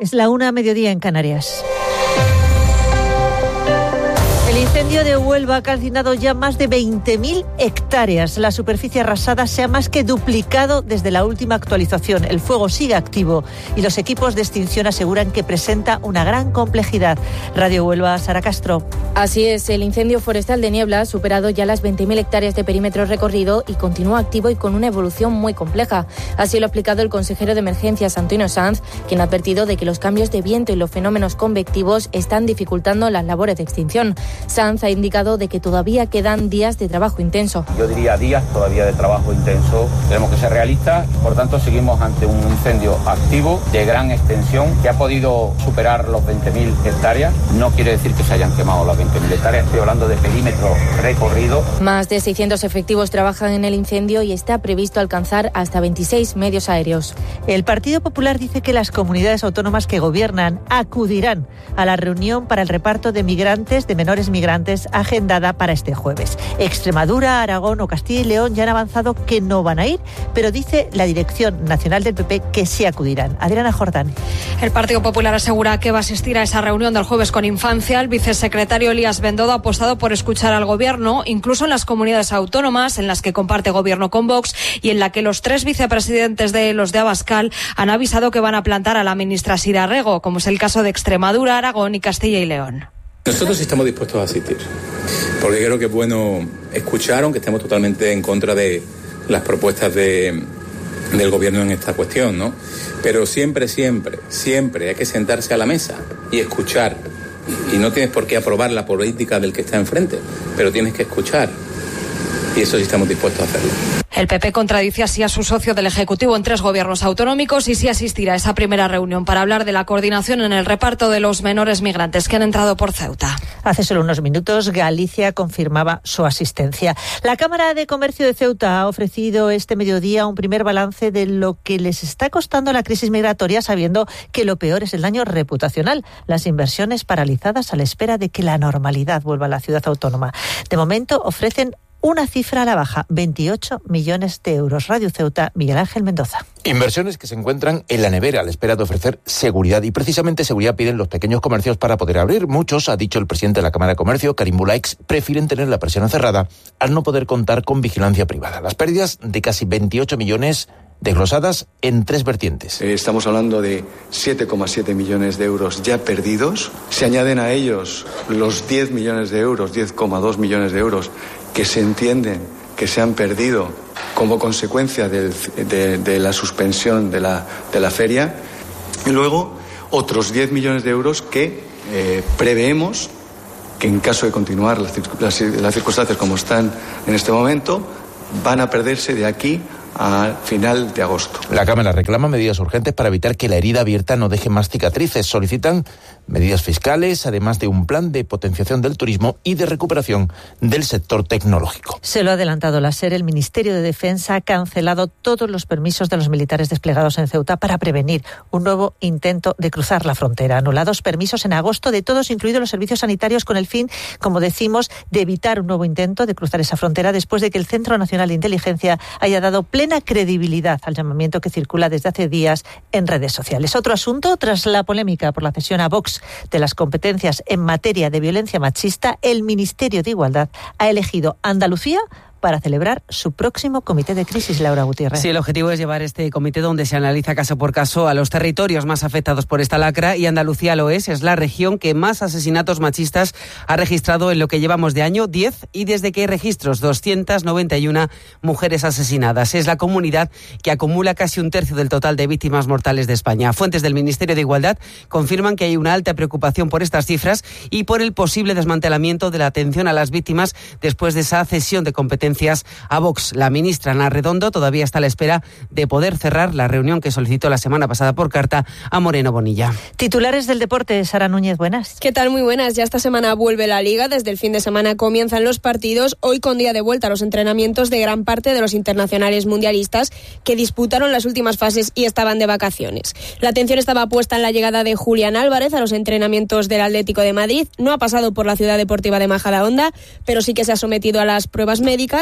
Es la 1:00 en Canarias. El incendio de Huelva ha calcinado ya más de 20.000 hectáreas. La superficie arrasada se ha más que duplicado desde la última actualización. El fuego sigue activo y los equipos de extinción aseguran que presenta una gran complejidad. Radio Huelva, Sara Castro. Así es, el incendio forestal de Niebla ha superado ya las 20.000 hectáreas de perímetro recorrido y continúa activo y con una evolución muy compleja. Así lo ha explicado el consejero de Emergencias, Antonio Sanz, quien ha advertido de que los cambios de viento y los fenómenos convectivos están dificultando las labores de extinción. Sanz ha indicado de que todavía quedan días de trabajo intenso. Yo diría días todavía de trabajo intenso. Tenemos que ser realistas, por tanto seguimos ante un incendio activo de gran extensión que ha podido superar los 20.000 hectáreas. No quiere decir que se hayan quemado las 20.000 hectáreas, estoy hablando de perímetro recorrido. Más de 600 efectivos trabajan en el incendio y está previsto alcanzar hasta 26 medios aéreos. El Partido Popular dice que las comunidades autónomas que gobiernan acudirán a la reunión para el reparto de migrantes, de menores migrantes, agendada para este jueves. Extremadura, Aragón o Castilla y León ya han avanzado que no van a ir, pero dice la Dirección Nacional del PP que sí acudirán. Adriana Jordán. El Partido Popular asegura que va a asistir a esa reunión del jueves con Infancia. El vicesecretario Elías Bendodo ha apostado por escuchar al Gobierno, incluso en las comunidades autónomas en las que comparte Gobierno con Vox y en la que los 3 vicepresidentes de los de Abascal han avisado que van a plantar a la ministra Sira Rego, como es el caso de Extremadura, Aragón y Castilla y León. Nosotros estamos dispuestos a asistir, porque creo que es bueno escuchar, aunque estemos totalmente en contra de las propuestas del Gobierno en esta cuestión, ¿no? Pero siempre hay que sentarse a la mesa y escuchar. Y no tienes por qué aprobar la política del que está enfrente, pero tienes que escuchar. Y eso sí estamos dispuestos a hacerlo. El PP contradice así a su socio del Ejecutivo en 3 gobiernos autonómicos y sí asistirá a esa primera reunión para hablar de la coordinación en el reparto de los menores migrantes que han entrado por Ceuta. Hace solo unos minutos Galicia confirmaba su asistencia. La Cámara de Comercio de Ceuta ha ofrecido este mediodía un primer balance de lo que les está costando la crisis migratoria, sabiendo que lo peor es el daño reputacional, las inversiones paralizadas a la espera de que la normalidad vuelva a la ciudad autónoma. De momento ofrecen una cifra a la baja, 28 millones de euros. Radio Ceuta, Miguel Ángel Mendoza. Inversiones que se encuentran en la nevera a la espera de ofrecer seguridad. Y precisamente seguridad piden los pequeños comercios para poder abrir. Muchos, ha dicho el presidente de la Cámara de Comercio, Karim Bulaix, prefieren tener la persiana cerrada al no poder contar con vigilancia privada. Las pérdidas de casi 28 millones desglosadas en 3 vertientes. Estamos hablando de 7,7 millones de euros ya perdidos. Se añaden a ellos los 10 millones de euros, 10,2 millones de euros que se entienden que se han perdido como consecuencia de la suspensión de la feria. Y luego otros 10 millones de euros que preveemos que en caso de continuar las circunstancias como están en este momento, van a perderse de aquí a final de agosto. La Cámara reclama medidas urgentes para evitar que la herida abierta no deje más cicatrices. Solicitan medidas fiscales, además de un plan de potenciación del turismo y de recuperación del sector tecnológico. Se lo ha adelantado la SER. El Ministerio de Defensa ha cancelado todos los permisos de los militares desplegados en Ceuta para prevenir un nuevo intento de cruzar la frontera. Anulados permisos en agosto de todos, incluidos los servicios sanitarios, con el fin, como decimos, de evitar un nuevo intento de cruzar esa frontera después de que el Centro Nacional de Inteligencia haya dado plena credibilidad al llamamiento que circula desde hace días en redes sociales. Otro asunto, tras la polémica por la cesión a Vox de las competencias en materia de violencia machista, el Ministerio de Igualdad ha elegido Andalucía para celebrar su próximo comité de crisis. Laura Gutiérrez. Sí, el objetivo es llevar este comité donde se analiza caso por caso a los territorios más afectados por esta lacra, y Andalucía lo es la región que más asesinatos machistas ha registrado en lo que llevamos de año, 10, y desde que hay registros, 291 mujeres asesinadas. Es la comunidad que acumula casi un tercio del total de víctimas mortales de España. Fuentes del Ministerio de Igualdad confirman que hay una alta preocupación por estas cifras y por el posible desmantelamiento de la atención a las víctimas después de esa cesión de competencias a Vox. La ministra Ana Redondo todavía está a la espera de poder cerrar la reunión que solicitó la semana pasada por carta a Moreno Bonilla. Titulares del deporte, Sara Núñez, buenas. ¿Qué tal? Muy buenas. Ya esta semana vuelve la Liga. Desde el fin de semana comienzan los partidos. Hoy con día de vuelta a los entrenamientos de gran parte de los internacionales mundialistas que disputaron las últimas fases y estaban de vacaciones. La atención estaba puesta en la llegada de Julián Álvarez a los entrenamientos del Atlético de Madrid. No ha pasado por la Ciudad Deportiva de Majadahonda, pero sí que se ha sometido a las pruebas médicas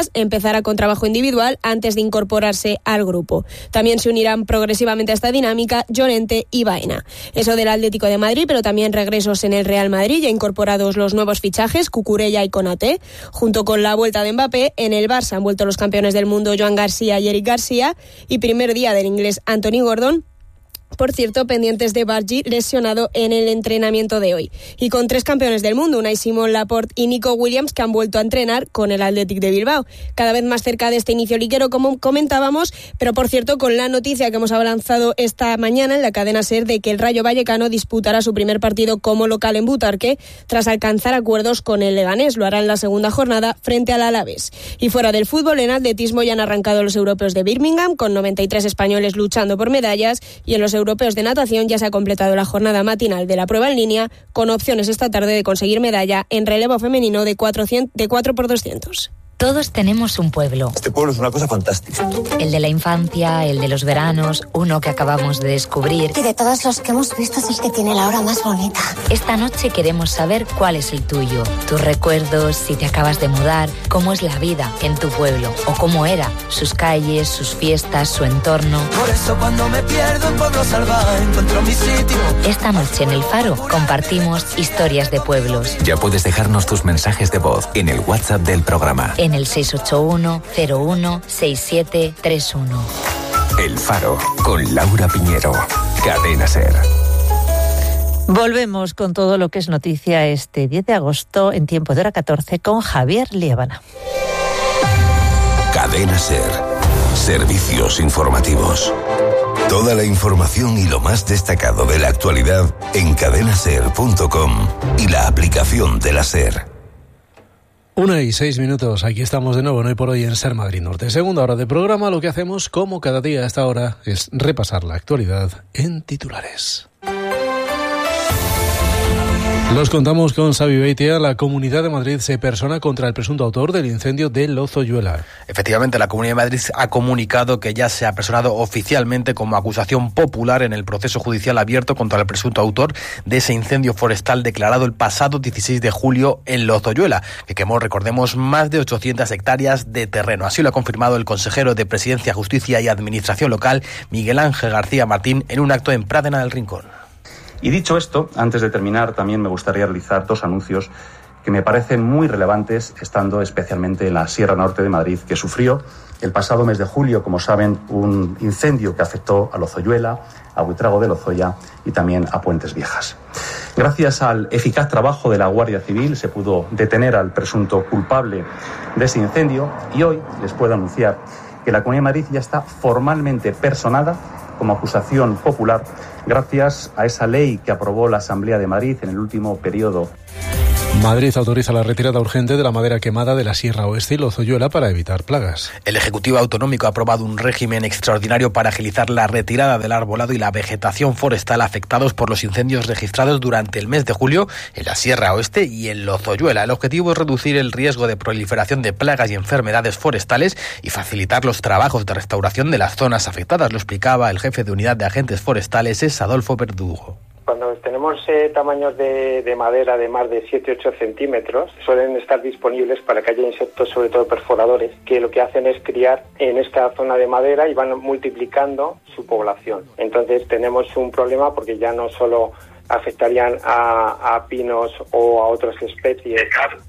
Lucas empezará con trabajo individual antes de incorporarse al grupo. También se unirán progresivamente a esta dinámica Llorente y Baena. Eso del Atlético de Madrid, pero también regresos en el Real Madrid, ya incorporados los nuevos fichajes, Cucurella y Konaté. Junto con la vuelta de Mbappé, en el Barça han vuelto los campeones del mundo Joan García y Eric García, y primer día del inglés Anthony Gordon. Por cierto, pendientes de Bargi, lesionado en el entrenamiento de hoy. Y con 3 campeones del mundo, Unai Simón, Laporte y Nico Williams, que han vuelto a entrenar con el Athletic de Bilbao. Cada vez más cerca de este inicio liguero, como comentábamos, pero por cierto, con la noticia que hemos avanzado esta mañana en la cadena SER de que el Rayo Vallecano disputará su primer partido como local en Butarque, tras alcanzar acuerdos con el Leganés. Lo hará en la segunda jornada frente al Alavés. Y fuera del fútbol, en atletismo ya han arrancado los europeos de Birmingham, con 93 españoles luchando por medallas, y en los europeos de natación ya se ha completado la jornada matinal de la prueba en línea, con opciones esta tarde de conseguir medalla en relevo femenino de 4x200. Todos tenemos un pueblo. Este pueblo es una cosa fantástica. El de la infancia, el de los veranos, uno que acabamos de descubrir. Y de todos los que hemos visto es el que tiene la hora más bonita. Esta noche queremos saber cuál es el tuyo. Tus recuerdos, si te acabas de mudar, cómo es la vida en tu pueblo o cómo era, sus calles, sus fiestas, su entorno. Por eso cuando me pierdo en Pueblo Salvaje encuentro mi sitio. Esta noche en El Faro compartimos historias de pueblos. Ya puedes dejarnos tus mensajes de voz en el WhatsApp del programa. En el 681-01-6731. El Faro, con Laura Piñero. Cadena SER. Volvemos con todo lo que es noticia este 10 de agosto en tiempo de hora 14 con Javier Liébana. Cadena SER. Servicios informativos. Toda la información y lo más destacado de la actualidad en cadenaser.com y la aplicación de la SER. 1:06, aquí estamos de nuevo en Hoy por Hoy en SER Madrid Norte. Segunda hora de programa, lo que hacemos como cada día a esta hora es repasar la actualidad en titulares. Los contamos con Xavi Beitia. La Comunidad de Madrid se persona contra el presunto autor del incendio de Lozoyuela. Efectivamente, la Comunidad de Madrid ha comunicado que ya se ha personado oficialmente como acusación popular en el proceso judicial abierto contra el presunto autor de ese incendio forestal declarado el pasado 16 de julio en Lozoyuela, que quemó, recordemos, más de 800 hectáreas de terreno. Así lo ha confirmado el consejero de Presidencia, Justicia y Administración Local, Miguel Ángel García Martín, en un acto en Pradena del Rincón. Y dicho esto, antes de terminar, también me gustaría realizar 2 anuncios que me parecen muy relevantes, estando especialmente en la Sierra Norte de Madrid, que sufrió el pasado mes de julio, como saben, un incendio que afectó a Lozoyuela, a Buitrago de Lozoya y también a Puentes Viejas. Gracias al eficaz trabajo de la Guardia Civil se pudo detener al presunto culpable de ese incendio y hoy les puedo anunciar que la Comunidad de Madrid ya está formalmente personada como acusación popular gracias a esa ley que aprobó la Asamblea de Madrid en el último periodo. Madrid autoriza la retirada urgente de la madera quemada de la Sierra Oeste y Lozoyuela para evitar plagas. El Ejecutivo Autonómico ha aprobado un régimen extraordinario para agilizar la retirada del arbolado y la vegetación forestal afectados por los incendios registrados durante el mes de julio en la Sierra Oeste y en Lozoyuela. El objetivo es reducir el riesgo de proliferación de plagas y enfermedades forestales y facilitar los trabajos de restauración de las zonas afectadas, lo explicaba el jefe de Unidad de Agentes Forestales, es Adolfo Verdugo. Cuando tenemos tamaños de madera de más de 7-8 centímetros, suelen estar disponibles para que haya insectos, sobre todo perforadores, que lo que hacen es criar en esta zona de madera y van multiplicando su población. Entonces tenemos un problema porque ya no solo afectarían a pinos o a otras especies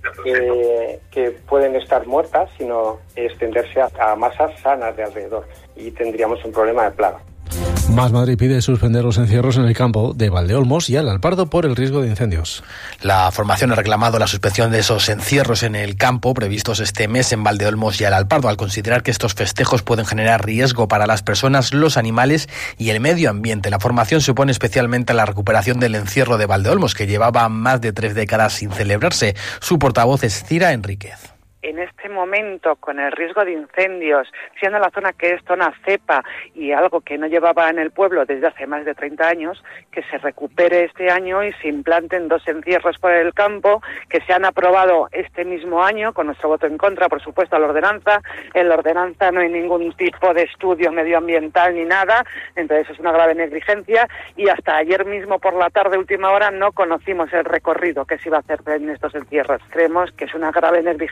que pueden estar muertas, sino extenderse a masas sanas de alrededor y tendríamos un problema de plaga. Más Madrid pide suspender los encierros en el campo de Valdeolmos y al Alpardo por el riesgo de incendios. La formación ha reclamado la suspensión de esos encierros en el campo previstos este mes en Valdeolmos y al Alpardo, al considerar que estos festejos pueden generar riesgo para las personas, los animales y el medio ambiente. La formación se opone especialmente a la recuperación del encierro de Valdeolmos, que llevaba más de 3 décadas sin celebrarse. Su portavoz es Cira Enríquez. En este momento, con el riesgo de incendios, siendo la zona que es zona cepa y algo que no llevaba en el pueblo desde hace más de 30 años, que se recupere este año y se implanten 2 encierros por el campo que se han aprobado este mismo año, con nuestro voto en contra, por supuesto, a la ordenanza. En la ordenanza no hay ningún tipo de estudio medioambiental ni nada, entonces es una grave negligencia y hasta ayer mismo por la tarde, última hora, no conocimos el recorrido que se iba a hacer en estos encierros. Creemos que es una grave negligencia y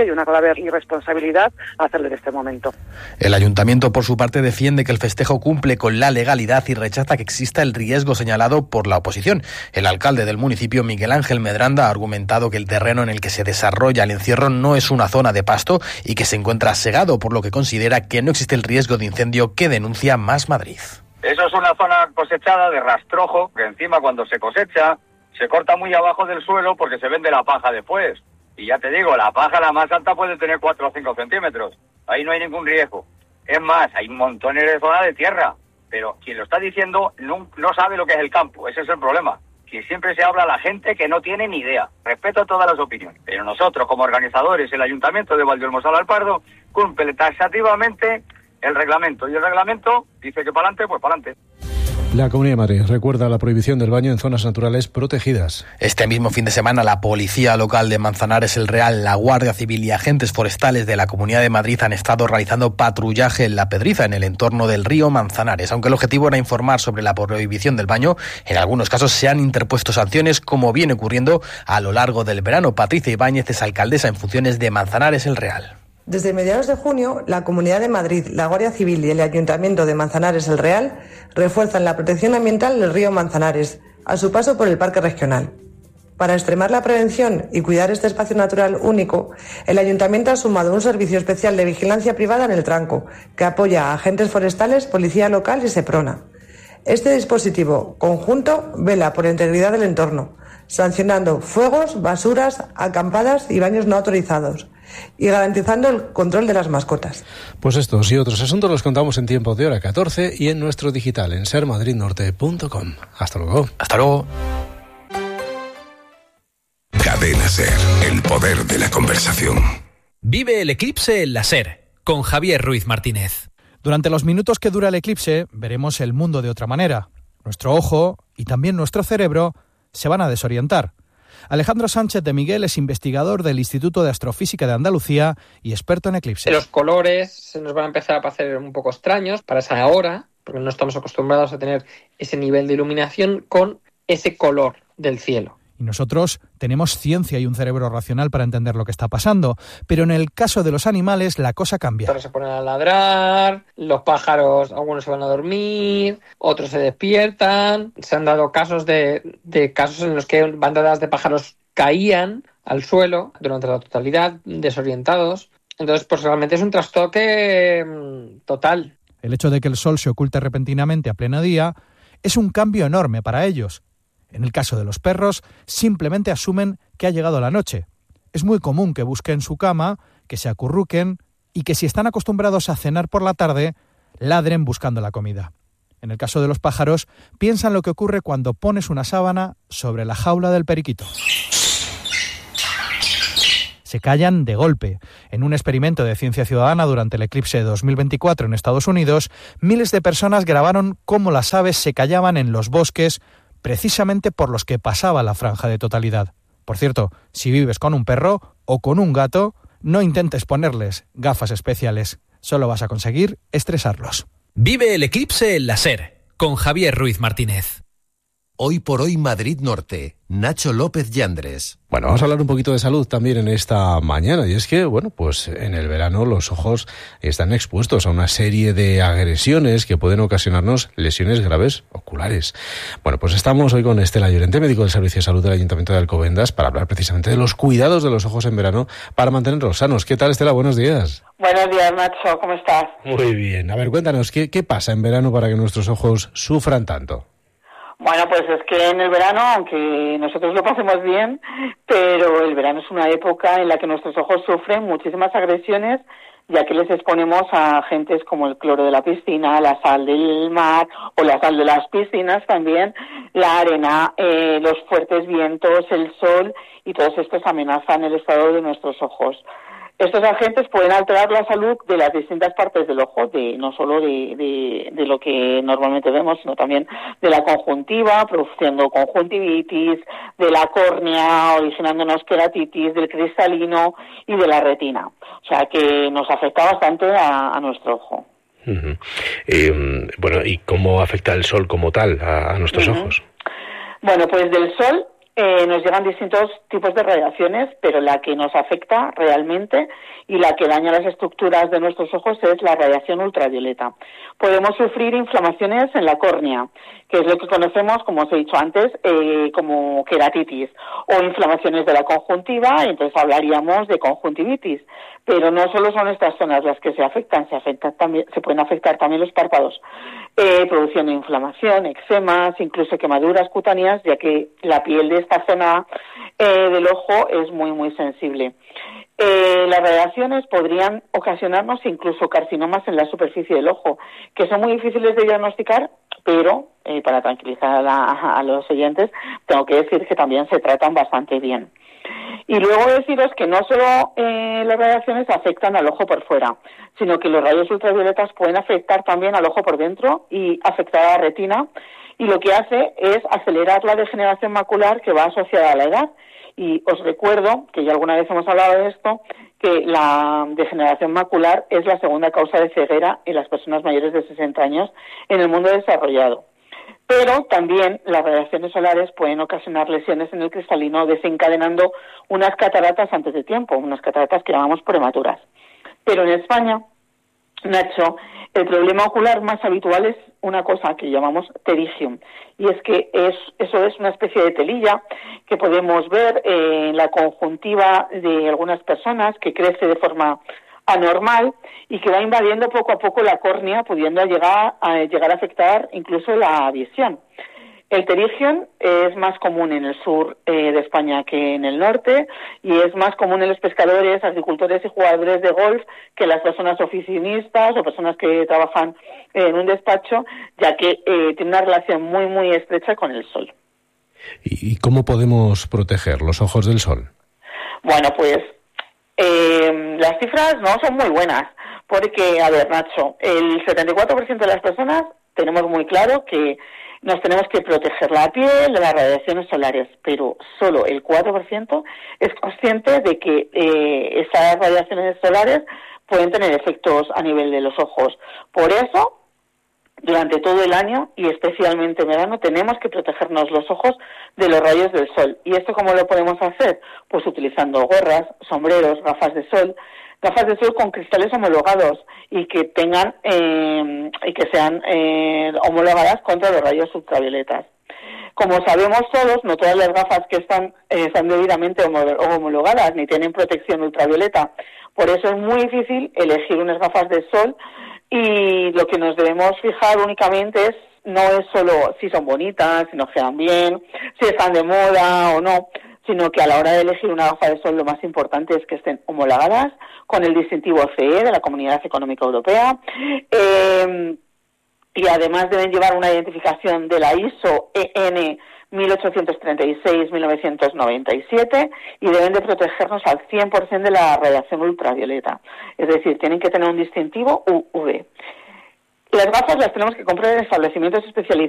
y una grave irresponsabilidad hacerlo en este momento. El ayuntamiento, por su parte, defiende que el festejo cumple con la legalidad y rechaza que exista el riesgo señalado por la oposición. El alcalde del municipio, Miguel Ángel Medranda, ha argumentado que el terreno en el que se desarrolla el encierro no es una zona de pasto y que se encuentra segado, por lo que considera que no existe el riesgo de incendio que denuncia Más Madrid. Eso es una zona cosechada de rastrojo, que encima cuando se cosecha se corta muy abajo del suelo porque se vende la paja después. Y ya te digo, la paja la más alta puede tener 4 o 5 centímetros. Ahí no hay ningún riesgo. Es más, hay montones de zonas de tierra. Pero quien lo está diciendo no sabe lo que es el campo. Ese es el problema. Que siempre se habla a la gente que no tiene ni idea. Respeto a todas las opiniones. Pero nosotros, como organizadores, el Ayuntamiento de Valdehermoso al Pardo, cumple taxativamente el reglamento. Y el reglamento dice que para adelante, pues para adelante. La Comunidad de Madrid recuerda la prohibición del baño en zonas naturales protegidas. Este mismo fin de semana, la Policía Local de Manzanares el Real, la Guardia Civil y agentes forestales de la Comunidad de Madrid han estado realizando patrullaje en La Pedriza, en el entorno del río Manzanares. Aunque el objetivo era informar sobre la prohibición del baño, en algunos casos se han interpuesto sanciones, como viene ocurriendo a lo largo del verano. Patricia Ibáñez es alcaldesa en funciones de Manzanares el Real. Desde mediados de junio, la Comunidad de Madrid, la Guardia Civil y el Ayuntamiento de Manzanares el Real refuerzan la protección ambiental del río Manzanares a su paso por el Parque Regional. Para extremar la prevención y cuidar este espacio natural único, el Ayuntamiento ha sumado un servicio especial de vigilancia privada en el Tranco, que apoya a agentes forestales, Policía Local y Seprona. Este dispositivo conjunto vela por la integridad del entorno, sancionando fuegos, basuras, acampadas y baños no autorizados, y garantizando el control de las mascotas. Pues estos y otros asuntos los contamos en tiempo de hora 14 y en nuestro digital en sermadridnorte.com. Hasta luego. Hasta luego. Cadena SER, el poder de la conversación. Vive el eclipse en la SER, con Javier Ruiz Martínez. Durante los minutos que dura el eclipse, veremos el mundo de otra manera. Nuestro ojo y también nuestro cerebro se van a desorientar. Alejandro Sánchez de Miguel es investigador del Instituto de Astrofísica de Andalucía y experto en eclipses. Los colores se nos van a empezar a parecer un poco extraños para esa hora, porque no estamos acostumbrados a tener ese nivel de iluminación con ese color del cielo. Y nosotros tenemos ciencia y un cerebro racional para entender lo que está pasando, pero en el caso de los animales la cosa cambia. Otros se ponen a ladrar, los pájaros, algunos se van a dormir, otros se despiertan. Se han dado casos de casos en los que bandadas de pájaros caían al suelo durante la totalidad, desorientados. Entonces, pues realmente es un trastoque total. El hecho de que el sol se oculte repentinamente a pleno día es un cambio enorme para ellos. En el caso de los perros, simplemente asumen que ha llegado la noche. Es muy común que busquen su cama, que se acurruquen y que si están acostumbrados a cenar por la tarde, ladren buscando la comida. En el caso de los pájaros, piensan lo que ocurre cuando pones una sábana sobre la jaula del periquito. Se callan de golpe. En un experimento de ciencia ciudadana durante el eclipse de 2024 en Estados Unidos, miles de personas grabaron cómo las aves se callaban en los bosques precisamente por los que pasaba la franja de totalidad. Por cierto, si vives con un perro o con un gato, no intentes ponerles gafas especiales. Solo vas a conseguir estresarlos. Vive el eclipse en la SER, con Javier Ruiz Martínez. Hoy por hoy Madrid Norte, Nacho López Yandres. Bueno, vamos a hablar un poquito de salud también en esta mañana, y es que, bueno, pues en el verano los ojos están expuestos a una serie de agresiones que pueden ocasionarnos lesiones graves oculares. Bueno, pues estamos hoy con Estela Llorente, médico del Servicio de Salud del Ayuntamiento de Alcobendas, para hablar precisamente de los cuidados de los ojos en verano para mantenerlos sanos. ¿Qué tal, Estela? Buenos días. Buenos días, Nacho. ¿Cómo estás? Muy bien. A ver, cuéntanos, ¿qué pasa en verano para que nuestros ojos sufran tanto? Bueno, pues es que en el verano, aunque nosotros lo pasemos bien, pero el verano es una época en la que nuestros ojos sufren muchísimas agresiones, ya que les exponemos a agentes como el cloro de la piscina, la sal del mar o la sal de las piscinas también, la arena, los fuertes vientos, el sol, y todos estos amenazan el estado de nuestros ojos. Estos agentes pueden alterar la salud de las distintas partes del ojo, no solo de lo que normalmente vemos, sino también de la conjuntiva, produciendo conjuntivitis, de la córnea, originándonos queratitis, del cristalino y de la retina. O sea que nos afecta bastante a nuestro ojo. Uh-huh. Bueno, ¿y cómo afecta el sol como tal a nuestros ojos? Bueno, pues del sol nos llegan distintos tipos de radiaciones, pero la que nos afecta realmente y la que daña las estructuras de nuestros ojos es la radiación ultravioleta. Podemos sufrir inflamaciones en la córnea, que es lo que conocemos, como os he dicho antes, como queratitis, o inflamaciones de la conjuntiva, entonces hablaríamos de conjuntivitis. Pero no solo son estas zonas las que se afectan también, se pueden afectar también los párpados, produciendo inflamación, eczemas, incluso quemaduras cutáneas, ya que la piel de esta zona del ojo es muy, muy sensible. Las radiaciones podrían ocasionarnos incluso carcinomas en la superficie del ojo, que son muy difíciles de diagnosticar, pero para tranquilizar a los oyentes, tengo que decir que también se tratan bastante bien. Y luego deciros que no solo las radiaciones afectan al ojo por fuera, sino que los rayos ultravioletas pueden afectar también al ojo por dentro y afectar a la retina, y lo que hace es acelerar la degeneración macular que va asociada a la edad. Y os recuerdo, que ya alguna vez hemos hablado de esto, que la degeneración macular es la segunda causa de ceguera en las personas mayores de 60 años en el mundo desarrollado. Pero también las radiaciones solares pueden ocasionar lesiones en el cristalino, desencadenando unas cataratas antes de tiempo, unas cataratas que llamamos prematuras. Pero en España, Nacho, el problema ocular más habitual es una cosa que llamamos pterigium, y es que eso es una especie de telilla que podemos ver en la conjuntiva de algunas personas, que crece de forma anormal y que va invadiendo poco a poco la córnea, pudiendo llegar a afectar incluso la visión. El pterigium es más común en el sur de España que en el norte, y es más común en los pescadores, agricultores y jugadores de golf que en las personas oficinistas o personas que trabajan en un despacho, ya que tiene una relación muy, muy estrecha con el sol. ¿Y cómo podemos proteger los ojos del sol? Bueno, pues las cifras no son muy buenas, porque, a ver, Nacho, el 74% de las personas tenemos muy claro que nos tenemos que proteger la piel de las radiaciones solares, pero solo el 4% es consciente de que esas radiaciones solares pueden tener efectos a nivel de los ojos. Por eso, durante todo el año y especialmente en verano, tenemos que protegernos los ojos de los rayos del sol. ¿Y esto cómo lo podemos hacer? Pues utilizando gorras, sombreros, gafas de sol con cristales homologados y que tengan y que sean homologadas contra los rayos ultravioletas. Como sabemos todos, no todas las gafas que están debidamente homologadas ni tienen protección ultravioleta. Por eso es muy difícil elegir unas gafas de sol, y lo que nos debemos fijar únicamente no es solo si son bonitas, si nos quedan bien, si están de moda o no, sino que a la hora de elegir una gafa de sol lo más importante es que estén homologadas con el distintivo CE de la Comunidad Económica Europea, y además deben llevar una identificación de la ISO EN 1836-1997 y deben de protegernos al 100% de la radiación ultravioleta. Es decir, tienen que tener un distintivo UV. Las gafas las tenemos que comprar en establecimientos especializados